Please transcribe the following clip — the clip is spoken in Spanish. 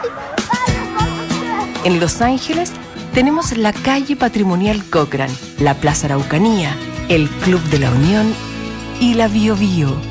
En Los Ángeles tenemos la calle patrimonial Cochran, la Plaza Araucanía, el Club de la Unión y la Bio Bio.